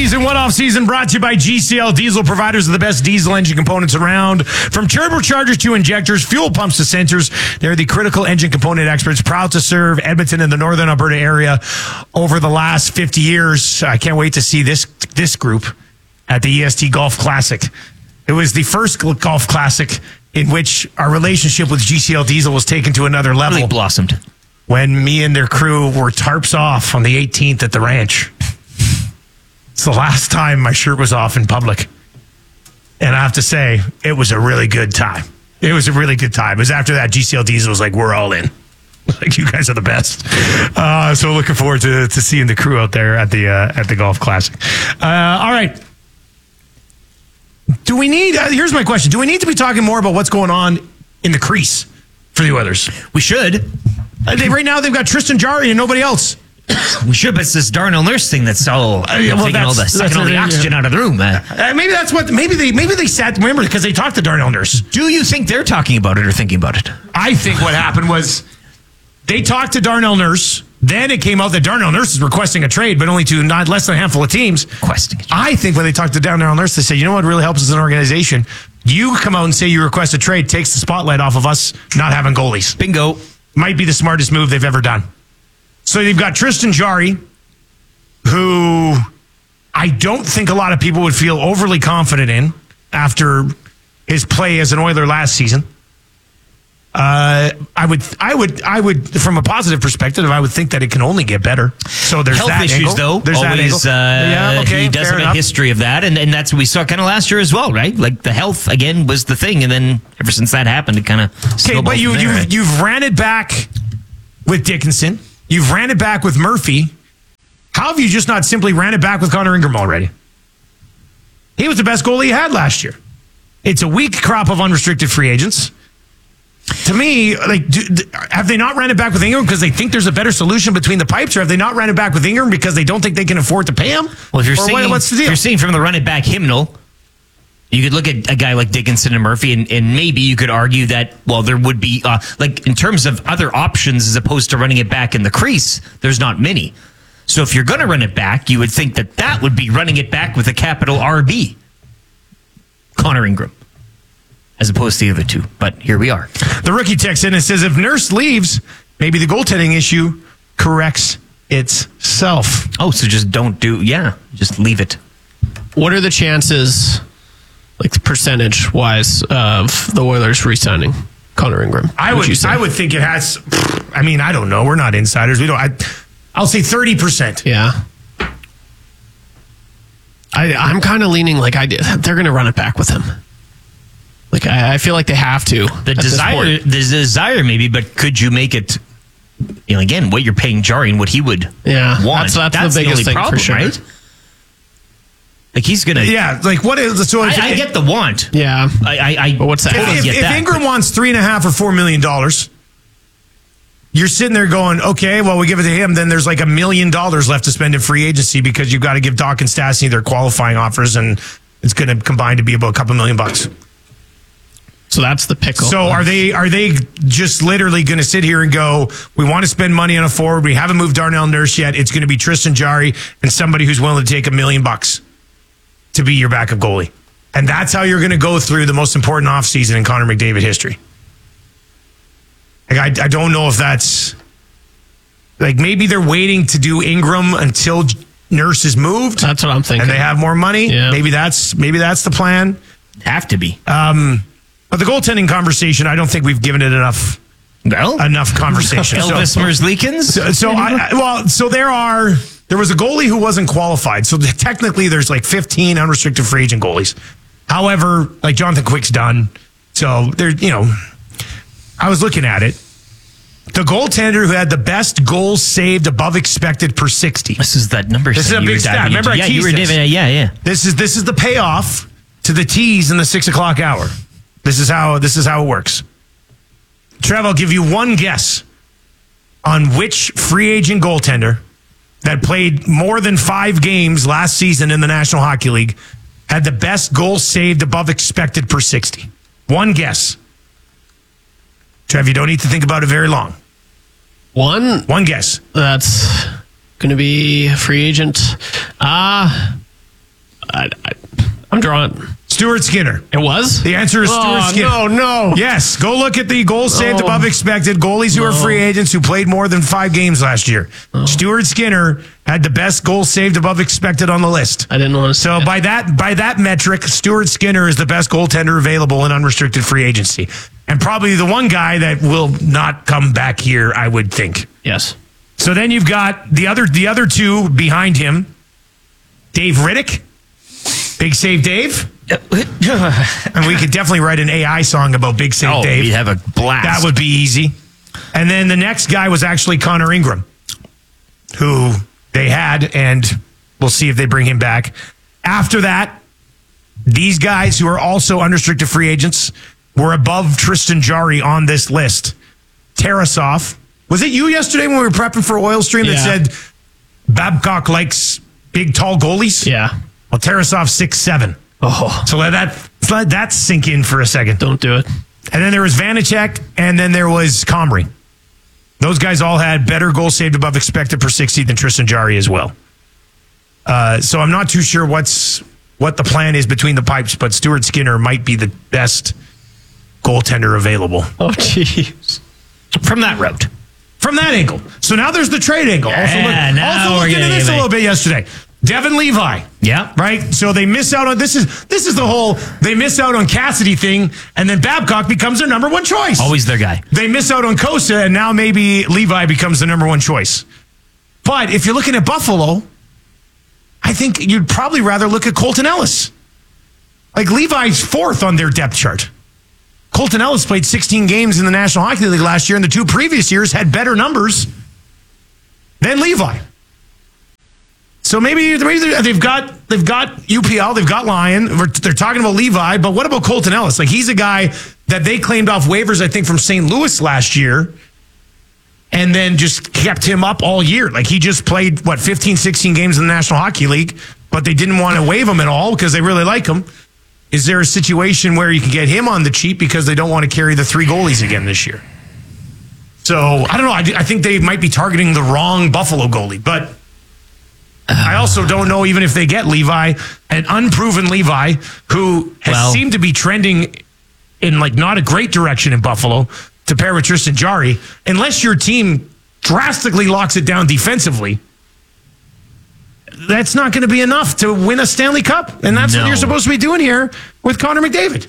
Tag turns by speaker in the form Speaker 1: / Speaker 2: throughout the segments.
Speaker 1: season, what off season brought to you by GCL Diesel, providers of the best diesel engine components around. From turbochargers to injectors, fuel pumps to sensors, they're the critical engine component experts, proud to serve Edmonton and the northern Alberta area over the last 50 years. I can't wait to see this group at the EST Golf Classic. It was the first Golf Classic in which our relationship with GCL Diesel was taken to another level.
Speaker 2: Really blossomed.
Speaker 1: When me and their crew were tarps off on the 18th at the ranch. It's the last time my shirt was off in public. And I have to say, it was a really good time. It was a really good time. It was after that, GCL Diesel was like, we're all in. Like, you guys are the best. So looking forward to seeing the crew out there at the Golf Classic. All right. Do we need, here's my question. Do we need to be talking more about what's going on in the crease for the Oilers?
Speaker 2: We should.
Speaker 1: Right now, they've got Tristan Jarry and nobody else.
Speaker 2: We should, but it's this Darnell Nurse thing that's all sucking all the oxygen out of the room.
Speaker 1: Maybe that's what. Maybe they sat. Remember, because they talked to Darnell Nurse.
Speaker 2: Do you think they're talking about it or thinking about it?
Speaker 1: I think what happened was they talked to Darnell Nurse. Then it came out that Darnell Nurse is requesting a trade, but only to not less than a handful of teams.
Speaker 2: Requesting.
Speaker 1: I think when they talked to Darnell Nurse, they said, "You know what really helps as an organization? You come out and say you request a trade, takes the spotlight off of us not having goalies.
Speaker 2: Bingo.
Speaker 1: Might be the smartest move they've ever done." So you've got Tristan Jarry, who I don't think a lot of people would feel overly confident in after his play as an Oiler last season. I would, from a positive perspective, I would think that it can only get better. So there's
Speaker 2: health
Speaker 1: that
Speaker 2: issues,
Speaker 1: angle.
Speaker 2: though.
Speaker 1: There's
Speaker 2: always,
Speaker 1: that angle.
Speaker 2: he does have a history of that, and that's what we saw kind of last year as well, right? Like the health again was the thing, and then ever since that happened, it kind of
Speaker 1: okay. But you've ran it back with Dickinson. You've ran it back with Murphy. How have you just not simply ran it back with Connor Ingram already? He was the best goalie you had last year. It's a weak crop of unrestricted free agents. To me, like, have they not ran it back with Ingram because they think there's a better solution between the pipes, or have they not ran it back with Ingram because they don't think they can afford to pay him?
Speaker 2: Well, if you're seeing from the run it back hymnal, you could look at a guy like Dickinson and Murphy, and maybe you could argue that, well, there would be, like, in terms of other options as opposed to running it back in the crease, there's not many. So if you're going to run it back, you would think that would be running it back with a capital RB, Connor Ingram, as opposed to the other two. But here we are.
Speaker 1: The rookie texts in and says, if Nurse leaves, maybe the goaltending issue corrects itself.
Speaker 2: Oh, so just just leave it.
Speaker 3: What are the chances, like percentage-wise, of the Oilers re-signing Connor Ingram?
Speaker 1: I would think it has. I mean, I don't know. We're not insiders. We don't. I'll say 30%.
Speaker 3: Yeah. I'm kind of leaning like they're going to run it back with him. Like I feel like they have to.
Speaker 2: The desire maybe, but could you make it? You know, again, what you're paying Jarry and what he would want.
Speaker 3: That's the biggest thing
Speaker 2: problem,
Speaker 3: for sure.
Speaker 2: Right? Like he's gonna.
Speaker 1: Yeah. Like what is so?
Speaker 2: I get the want.
Speaker 3: Yeah.
Speaker 2: But
Speaker 3: what's that?
Speaker 1: If Ingram wants $3.5 or $4 million, you're sitting there going, okay, well, we give it to him. Then there's like $1 million left to spend in free agency because you've got to give Doc and Stastny their qualifying offers, and it's going to combine to be about a couple $1 million.
Speaker 3: So that's the pickle.
Speaker 1: So are they just literally going to sit here and go, we want to spend money on a forward. We haven't moved Darnell Nurse yet. It's going to be Tristan Jarry and somebody who's willing to take $1 million to be your backup goalie. And that's how you're going to go through the most important offseason in Connor McDavid history. Like, I don't know if that's like maybe they're waiting to do Ingram until Nurse is moved.
Speaker 3: That's what I'm thinking.
Speaker 1: And they have more money.
Speaker 3: Yeah.
Speaker 1: Maybe that's the plan.
Speaker 2: Have to be.
Speaker 1: But the goaltending conversation, I don't think we've given it enough conversation.
Speaker 2: Elvis Merzlikins?
Speaker 1: So there was a goalie who wasn't qualified. So technically there's like 15 unrestricted free agent goalies. However, like Jonathan Quick's done. So there, I was looking at it. The goaltender who had the best goals saved above expected per 60.
Speaker 2: This is that number.
Speaker 1: This is a big stat. Remember, I teased this.
Speaker 2: Yeah.
Speaker 1: This is the payoff to the tease in the 6 o'clock hour. This is how it works. Trev, I'll give you one guess on which free agent goaltender that played more than 5 games last season in the National Hockey League had the best goals saved above expected per 60. One guess. Trev, you don't need to think about it very long.
Speaker 3: One
Speaker 1: guess.
Speaker 3: That's going to be a free agent. I'm drawing.
Speaker 1: Stuart Skinner.
Speaker 3: It was?
Speaker 1: The answer is Stuart Skinner.
Speaker 3: No.
Speaker 1: Yes, go look at the goals saved above expected. Goalies who are free agents who played more than 5 games last year. Stuart Skinner had the best goals saved above expected on the list.
Speaker 3: I didn't want to say
Speaker 1: So by that metric, Stuart Skinner is the best goaltender available in unrestricted free agency. And probably the one guy that will not come back here, I would think.
Speaker 3: Yes.
Speaker 1: So then you've got the other two behind him. Dave Riddick. Big Save Dave. And we could definitely write an AI song about Big Save Dave.
Speaker 2: We'd have a blast.
Speaker 1: That would be easy. And then the next guy was actually Connor Ingram, who they had, and we'll see if they bring him back. After that, these guys who are also unrestricted free agents were above Tristan Jarry on this list. Tarasov. Was it you yesterday when we were prepping for Oil Stream that said Babcock likes big, tall goalies?
Speaker 3: Yeah.
Speaker 1: Well, Tarasov 6'7".
Speaker 3: Oh.
Speaker 1: So let that sink in for a second.
Speaker 3: Don't do it.
Speaker 1: And then there was Vanacek, and then there was Comrie. Those guys all had better goals saved above expected per 60 than Tristan Jarry as well. So I'm not too sure what the plan is between the pipes, but Stuart Skinner might be the best goaltender available.
Speaker 3: Oh, jeez.
Speaker 2: From that route.
Speaker 1: From that angle. So now there's the trade angle.
Speaker 2: Now
Speaker 1: also
Speaker 2: we're
Speaker 1: looking at
Speaker 2: getting
Speaker 1: this
Speaker 2: it.
Speaker 1: a little bit yesterday. Devin Levi.
Speaker 2: Yeah.
Speaker 1: Right? So they miss out on this is the whole they miss out on Cassidy thing, and then Babcock becomes their number one choice.
Speaker 2: Always their guy.
Speaker 1: They miss out on Kosa, and now maybe Levi becomes the number one choice. But if you're looking at Buffalo, I think you'd probably rather look at Colton Ellis. Like Levi's 4th on their depth chart. Colton Ellis played 16 games in the National Hockey League last year, and the 2 previous years had better numbers than Levi. So maybe they've got UPL, they've got Lyon. They're talking about Levi, but what about Colton Ellis? Like he's a guy that they claimed off waivers, I think, from St. Louis last year, and then just kept him up all year. Like he just played 15, 16 games in the National Hockey League, but they didn't want to waive him at all because they really like him. Is there a situation where you can get him on the cheap because they don't want to carry the 3 goalies again this year? So I don't know. I think they might be targeting the wrong Buffalo goalie, but I also don't know, even if they get Levi, an unproven Levi who has seemed to be trending in not a great direction in Buffalo to pair with Tristan Jarry, unless your team drastically locks it down defensively. That's not going to be enough to win a Stanley Cup. And that's what you're supposed to be doing here with Connor McDavid.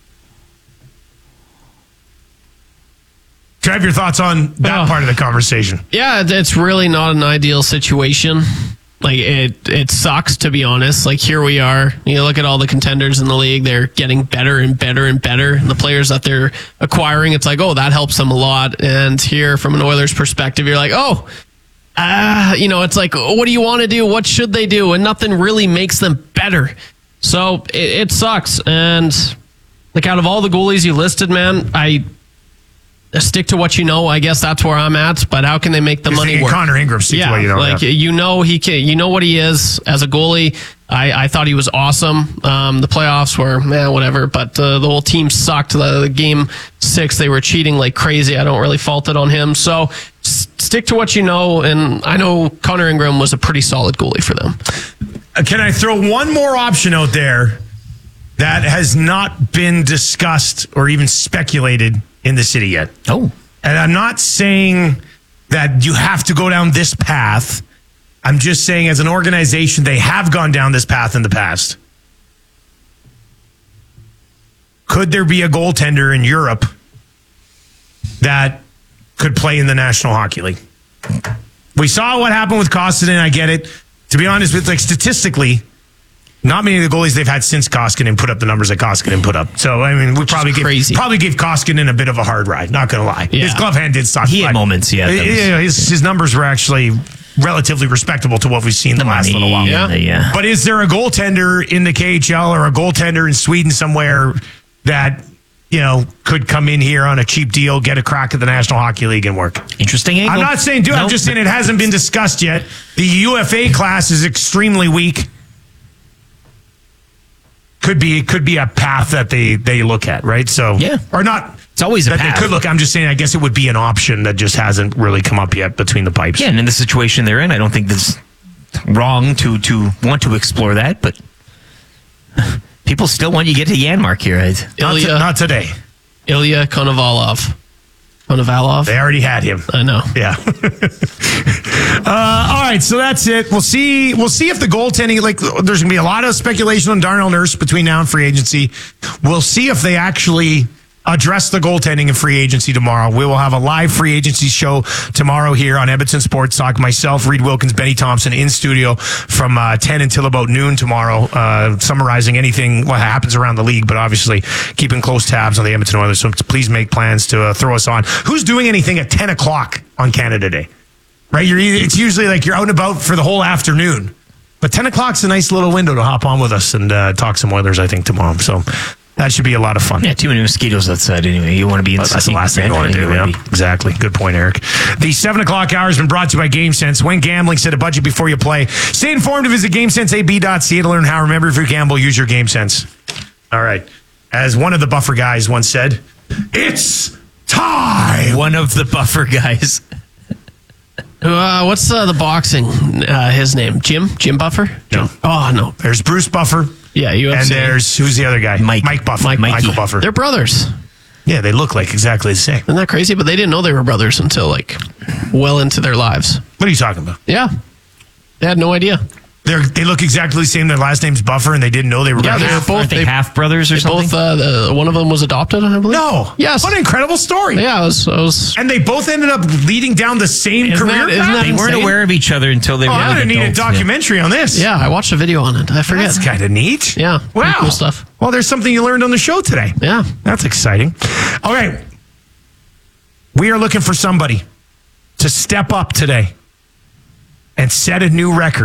Speaker 1: Do you have your thoughts on that part of the conversation?
Speaker 3: Yeah, it's really not an ideal situation. Like it sucks, to be honest. Like here we are. You look at all the contenders in the league; they're getting better and better and better. And the players that they're acquiring, it's like, oh, that helps them a lot. And here, from an Oilers perspective, you're like, it's like, what do you want to do? What should they do? And nothing really makes them better. So it sucks. And like out of all the goalies you listed, man, I stick to what you know. I guess that's where I'm at. But how can they make the money work?
Speaker 1: Connor Ingram, stick to what you know.
Speaker 3: He can. You know what he is as a goalie. I thought he was awesome. The playoffs were whatever, but the whole team sucked. The game 6, they were cheating like crazy. I don't really fault it on him. So stick to what you know. And I know Connor Ingram was a pretty solid goalie for them.
Speaker 1: Can I throw one more option out there that has not been discussed or even speculated in the city yet?
Speaker 2: Oh.
Speaker 1: And I'm not saying that you have to go down this path. I'm just saying as an organization, they have gone down this path in the past. Could there be a goaltender in Europe that could play in the National Hockey League? We saw what happened with Koskinen. I get it. To be honest with, statistically, not many of the goalies they've had since Koskinen put up the numbers that Koskinen put up. So, I mean, we probably gave Koskinen a bit of a hard ride. Not going to lie. Yeah. His glove hand did suck.
Speaker 2: He had moments,
Speaker 1: his numbers were actually relatively respectable to what we've seen the last little while.
Speaker 2: Yeah.
Speaker 1: But is there a goaltender in the KHL or a goaltender in Sweden somewhere that, could come in here on a cheap deal, get a crack at the National Hockey League and work?
Speaker 2: Interesting angle.
Speaker 1: I'm not saying I'm just saying it hasn't been discussed yet. The UFA class is extremely weak. Could be a path that they look at, right? So or not.
Speaker 2: It's always a path.
Speaker 1: They could look. I'm just saying. I guess it would be an option that just hasn't really come up yet between the pipes.
Speaker 2: Yeah, and in the situation they're in, I don't think that's wrong to want to explore that. But People still want you to get to Janmark here, Ed.
Speaker 1: Not today.
Speaker 3: Ilya Konovalov.
Speaker 1: They already had him.
Speaker 3: I know.
Speaker 1: Yeah. All right, so that's it. We'll see if the goaltending, like, there's going to be a lot of speculation on Darnell Nurse between now and free agency. We'll see if they actually address the goaltending in free agency tomorrow. We will have a live free agency show tomorrow here on Edmonton Sports Talk. Myself, Reed Wilkins, Benny Thompson in studio from 10 until about noon tomorrow, summarizing anything what happens around the league, but obviously keeping close tabs on the Edmonton Oilers. So please make plans to throw us on. Who's doing anything at 10 o'clock on Canada Day? Right? It's usually like you're out and about for the whole afternoon. But 10 o'clock's a nice little window to hop on with us and talk some Oilers, I think, tomorrow. So that should be a lot of fun.
Speaker 2: Yeah, too many mosquitoes outside anyway. You want to be inside.
Speaker 1: That's the last thing you want to do. Yeah. Exactly. Good point, Eric. The 7 o'clock hour has been brought to you by GameSense. When gambling, set a budget before you play. Stay informed and visit GameSenseAB.ca to learn how. Remember, if you gamble, use your GameSense. All right. As one of the Buffer guys once said, it's time.
Speaker 2: One of the Buffer guys.
Speaker 3: What's the boxing? His name? Jim Buffer?
Speaker 1: No.
Speaker 3: Oh, no.
Speaker 1: There's Bruce Buffer.
Speaker 3: Yeah, UFC.
Speaker 1: And there's, who's the other guy? Mike Buffer. Michael Buffer.
Speaker 3: They're brothers.
Speaker 1: Yeah, they look like exactly the same.
Speaker 3: Isn't that crazy? But they didn't know they were brothers until, like, well into their lives.
Speaker 1: What are you talking about?
Speaker 3: Yeah. They had no idea.
Speaker 1: They look exactly the same. Their last name's Buffer, and they didn't know they were brothers.
Speaker 3: They're both
Speaker 2: half brothers or something.
Speaker 3: Both. One of them was adopted, I believe.
Speaker 1: No.
Speaker 3: Yes.
Speaker 1: What an incredible story.
Speaker 3: Yeah, it was.
Speaker 1: And they both ended up leading down the same career path.
Speaker 2: They weren't aware of each other until they were
Speaker 1: I'm going to need a documentary on this.
Speaker 3: Yeah, I watched a video on it. I forget.
Speaker 1: That's kind of neat.
Speaker 3: Yeah.
Speaker 1: Wow.
Speaker 3: Cool stuff.
Speaker 1: Well, there's something you learned on the show today.
Speaker 3: Yeah.
Speaker 1: That's exciting. All right. We are looking for somebody to step up today and set a new record.